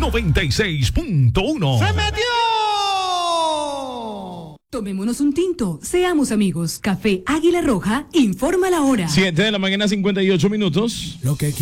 96.1. ¡Se metió! Tomémonos un tinto, seamos amigos. Café Águila Roja, informa la hora. 7 de la mañana, 58 minutos. Lo que